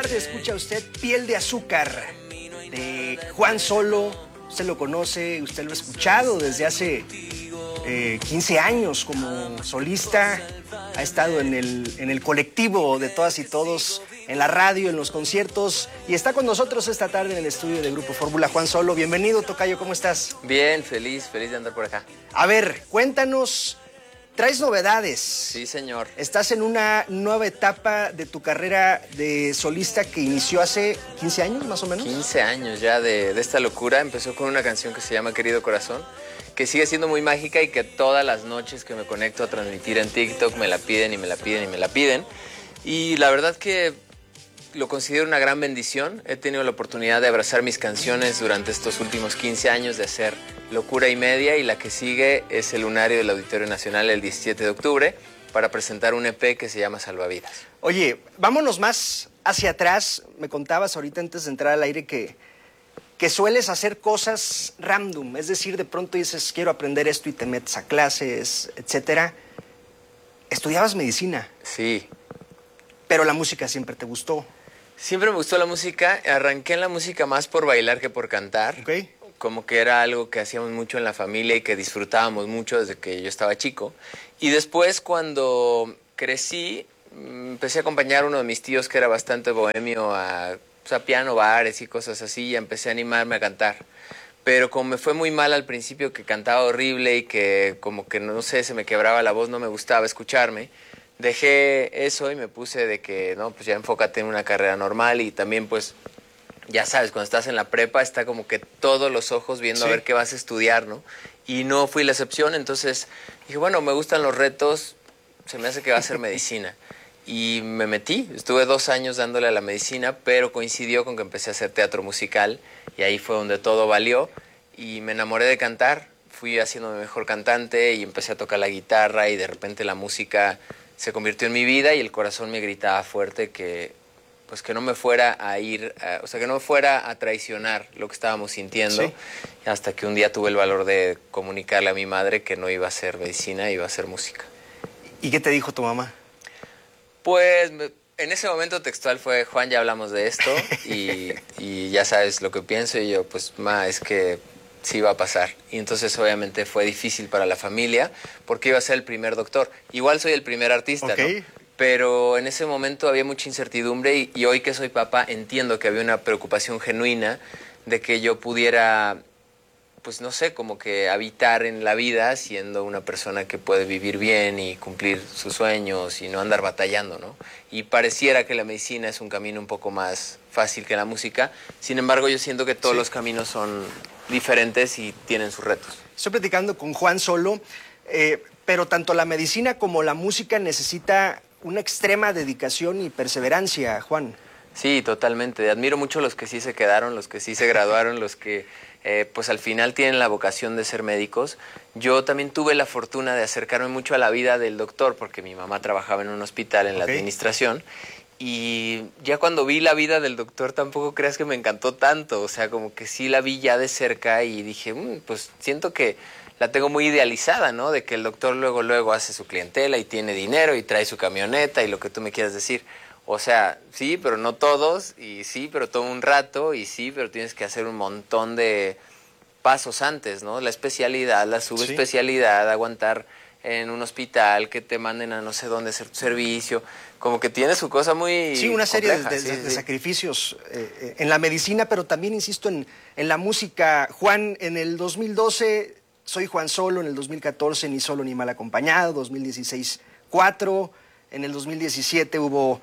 tarde escucha usted Piel de Azúcar de Juan Solo. Usted lo conoce, usted lo ha escuchado desde hace 15 años como solista. Ha estado en el colectivo de todas y todos, en la radio, en los conciertos, y está con nosotros esta tarde en el estudio de Grupo Fórmula. Juan Solo, bienvenido, tocayo, ¿cómo estás? Bien, feliz de andar por acá. A ver, cuéntanos, traes novedades. Sí, señor. Estás en una nueva etapa de tu carrera de solista que inició hace 15 años, más o menos. 15 años ya de esta locura. Empezó con una canción que se llama Querido Corazón, que sigue siendo muy mágica y que todas las noches que me conecto a transmitir en TikTok me la piden y me la piden y me la piden. Y la verdad que lo considero una gran bendición. He tenido la oportunidad de abrazar mis canciones durante estos últimos 15 años, de hacer locura y media, y la que sigue es el Lunario del Auditorio Nacional el 17 de octubre para presentar un EP que se llama Salvavidas. Oye, vámonos más hacia atrás. Me contabas ahorita antes de entrar al aire que sueles hacer cosas random, es decir, de pronto dices, quiero aprender esto y te metes a clases, etcétera. Estudiabas medicina. Sí. Pero la música siempre te gustó. Siempre me gustó la música. Arranqué en la música más por bailar que por cantar. Okay. Como que era algo que hacíamos mucho en la familia y que disfrutábamos mucho desde que yo estaba chico. Y después, cuando crecí, empecé a acompañar a uno de mis tíos que era bastante bohemio a piano, bares y cosas así, y empecé a animarme a cantar. Pero como me fue muy mal al principio, que cantaba horrible y que como que, no sé, se me quebraba la voz, no me gustaba escucharme, dejé eso y me puse de que, no, pues ya enfócate en una carrera normal. Y también, pues, ya sabes, cuando estás en la prepa está como que todos los ojos viendo a ver qué vas a estudiar, ¿no? Y no fui la excepción, entonces dije, bueno, me gustan los retos, se me hace que va a ser medicina. Y me metí, estuve 2 años dándole a la medicina, pero coincidió con que empecé a hacer teatro musical y ahí fue donde todo valió y me enamoré de cantar. Fui haciéndome mejor cantante y empecé a tocar la guitarra y de repente la música se convirtió en mi vida y el corazón me gritaba fuerte que, pues, que no me fuera a ir, que no me fuera a traicionar lo que estábamos sintiendo. Sí. Hasta que un día tuve el valor de comunicarle a mi madre que no iba a hacer medicina, iba a hacer música. ¿Y qué te dijo tu mamá? Pues en ese momento textual fue, Juan, ya hablamos de esto y ya sabes lo que pienso. Y yo, pues, ma, es que sí va a pasar. Y entonces obviamente fue difícil para la familia porque iba a ser el primer doctor. Igual soy el primer artista, ¿no? Pero en ese momento había mucha incertidumbre y hoy que soy papá entiendo que había una preocupación genuina de que yo pudiera, pues no sé, como que habitar en la vida siendo una persona que puede vivir bien y cumplir sus sueños y no andar batallando, ¿no? Y pareciera que la medicina es un camino un poco más fácil que la música. Sin embargo, yo siento que todos los caminos son diferentes y tienen sus retos. Estoy platicando con Juan Solo, pero tanto la medicina como la música necesita una extrema dedicación y perseverancia, Juan. Sí, totalmente. Admiro mucho los que sí se quedaron, los que sí se graduaron, los que pues al final tienen la vocación de ser médicos. Yo también tuve la fortuna de acercarme mucho a la vida del doctor porque mi mamá trabajaba en un hospital en la administración. Y ya cuando vi la vida del doctor tampoco creas que me encantó tanto. O sea, como que sí la vi ya de cerca y dije, pues siento que la tengo muy idealizada, ¿no? De que el doctor luego hace su clientela y tiene dinero y trae su camioneta y lo que tú me quieras decir. O sea, sí, pero no todos, y sí, pero todo un rato, y sí, pero tienes que hacer un montón de pasos antes, ¿no? La especialidad, la subespecialidad, aguantar en un hospital, que te manden a no sé dónde hacer tu servicio, como que tiene su cosa muy Sí, una serie compleja, de sacrificios en la medicina, pero también, insisto, en la música. Juan, en el 2012, Soy Juan Solo, en el 2014, Ni Solo Ni Mal Acompañado, 2016, 4... En el 2017 hubo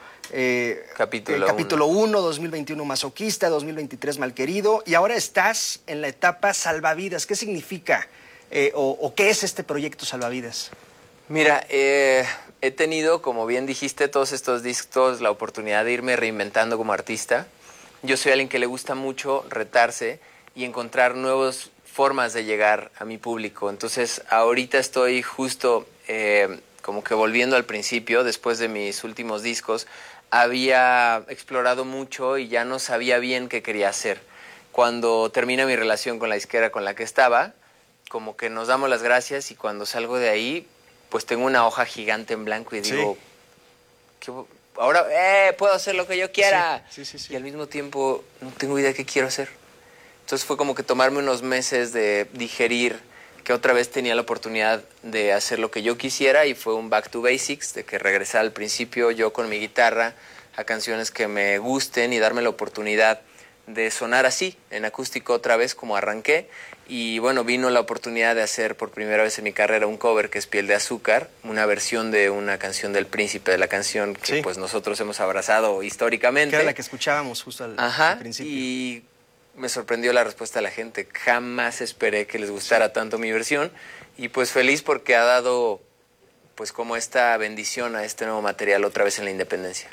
capítulo 1, 2021 Masoquista, 2023 Malquerido, y ahora estás en la etapa Salvavidas. ¿Qué significa o qué es este proyecto Salvavidas? Mira, he tenido, como bien dijiste, todos estos discos, la oportunidad de irme reinventando como artista. Yo soy alguien que le gusta mucho retarse y encontrar nuevas formas de llegar a mi público. Entonces, ahorita estoy justo como que volviendo al principio, después de mis últimos discos, había explorado mucho y ya no sabía bien qué quería hacer. Cuando termina mi relación con la disquera con la que estaba, como que nos damos las gracias y cuando salgo de ahí, pues tengo una hoja gigante en blanco y digo, ahora puedo hacer lo que yo quiera. Sí. Y al mismo tiempo no tengo idea de qué quiero hacer. Entonces fue como que tomarme unos meses de digerir que otra vez tenía la oportunidad de hacer lo que yo quisiera, y fue un back to basics, de que regresar al principio yo con mi guitarra a canciones que me gusten y darme la oportunidad de sonar así, en acústico otra vez como arranqué. Y bueno, vino la oportunidad de hacer por primera vez en mi carrera un cover que es Piel de Azúcar, una versión de una canción del Príncipe de la Canción que pues nosotros hemos abrazado históricamente. Que era la que escuchábamos justo al principio. Y me sorprendió la respuesta de la gente. Jamás esperé que les gustara tanto mi versión, y pues feliz porque ha dado pues como esta bendición a este nuevo material otra vez en la independencia.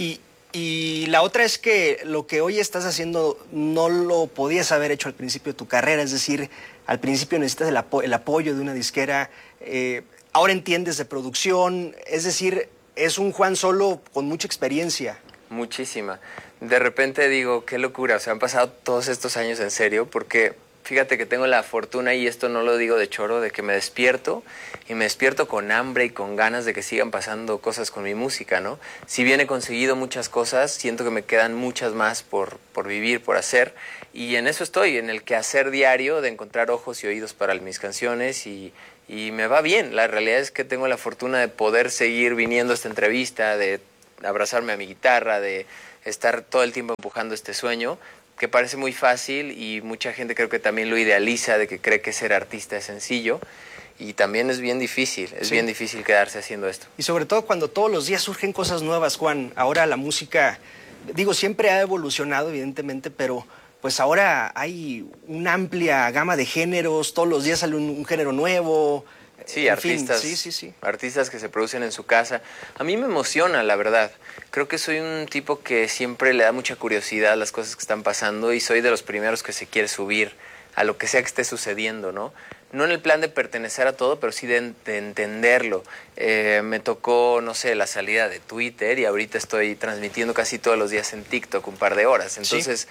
Y la otra es que lo que hoy estás haciendo no lo podías haber hecho al principio de tu carrera, es decir, al principio necesitas el apoyo de una disquera, ahora entiendes de producción, es decir, es un Juan Solo con mucha experiencia. Muchísima. De repente digo, qué locura, o sea, han pasado todos estos años en serio, porque fíjate que tengo la fortuna, y esto no lo digo de choro, de que me despierto, y me despierto con hambre y con ganas de que sigan pasando cosas con mi música, ¿no? Si bien he conseguido muchas cosas, siento que me quedan muchas más por vivir, por hacer, y en eso estoy, en el quehacer diario de encontrar ojos y oídos para mis canciones, y me va bien. La realidad es que tengo la fortuna de poder seguir viniendo a esta entrevista, de abrazarme a mi guitarra, de estar todo el tiempo empujando este sueño, que parece muy fácil, y mucha gente creo que también lo idealiza, de que cree que ser artista es sencillo, y también es bien difícil, bien difícil quedarse haciendo esto. Y sobre todo cuando todos los días surgen cosas nuevas, Juan. Ahora la música, digo, siempre ha evolucionado evidentemente, pero pues ahora hay una amplia gama de géneros, todos los días sale un género nuevo. Sí, artistas, artistas que se producen en su casa. A mí me emociona, la verdad. Creo que soy un tipo que siempre le da mucha curiosidad a las cosas que están pasando, y soy de los primeros que se quiere subir a lo que sea que esté sucediendo, ¿no? No en el plan de pertenecer a todo, pero sí de entenderlo. Me tocó, no sé, la salida de Twitter, y ahorita estoy transmitiendo casi todos los días en TikTok un par de horas. Entonces,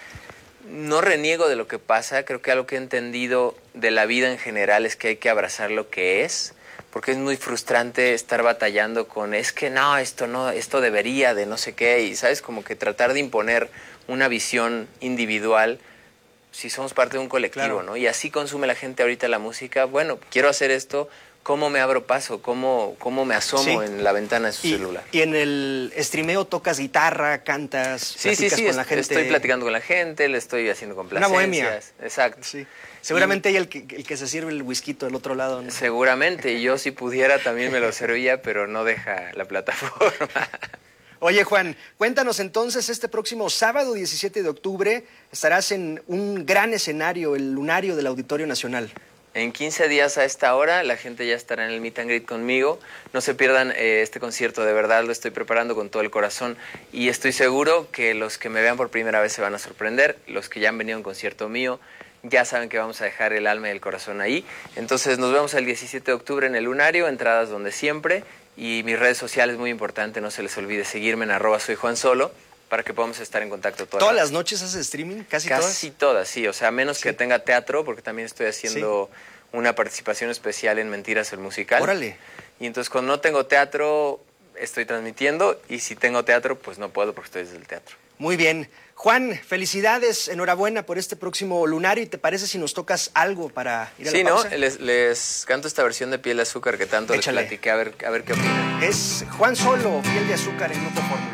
no reniego de lo que pasa. Creo que algo que he entendido de la vida en general es que hay que abrazar lo que es, porque es muy frustrante estar batallando con, es que no, esto debería de no sé qué, y sabes, como que tratar de imponer una visión individual si somos parte de un colectivo, ¿no? Y así consume la gente ahorita la música. Bueno, quiero hacer esto, ¿cómo me abro paso? ¿Cómo me asomo en la ventana de su celular? Y en el streameo tocas guitarra, cantas, platicas con la gente. Estoy platicando con la gente, le estoy haciendo complacencias. Una bohemia. Exacto. Sí. Seguramente hay el que se sirve el whisky del otro lado, ¿no? Seguramente, yo si pudiera también me lo servía, pero no deja la plataforma. Oye, Juan, cuéntanos entonces, este próximo sábado 17 de octubre estarás en un gran escenario, el Lunario del Auditorio Nacional. En 15 días a esta hora la gente ya estará en el meet and greet conmigo. No se pierdan este concierto, de verdad lo estoy preparando con todo el corazón, y estoy seguro que los que me vean por primera vez se van a sorprender. Los que ya han venido a un concierto mío ya saben que vamos a dejar el alma y el corazón ahí. Entonces nos vemos el 17 de octubre en el Lunario, entradas donde siempre, y mis redes sociales, muy importante, no se les olvide seguirme en @soyjuansolo, para que podamos estar en contacto ¿Todas las noches haces streaming? ¿Casi todas? Casi todas, sí. O sea, menos que tenga teatro, porque también estoy haciendo una participación especial en Mentiras, el musical. ¡Órale! Y entonces cuando no tengo teatro, estoy transmitiendo, y si tengo teatro, pues no puedo porque estoy desde el teatro. Muy bien. Juan, felicidades, enhorabuena por este próximo Lunario. ¿Y te parece si nos tocas algo para ir a la pausa? Sí, ¿no? Les canto esta versión de Piel de Azúcar que tanto les platiqué, a ver qué opinan. Es Juan Solo, Piel de Azúcar en Grupo Fórmula.